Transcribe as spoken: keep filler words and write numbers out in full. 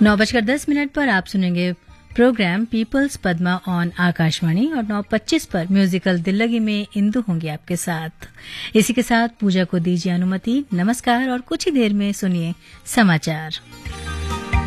नौ बजकर दस मिनट पर आप सुनेंगे programme peoples Padma on Akashvani और नौ पच्चीस पर म्यूजिकल दिल्लगी में इंदु होंगे आपके साथ। इसी के साथ पूजा को दीजिए अनुमति। नमस्कार और कुछ ही देर में सुनिए समाचार।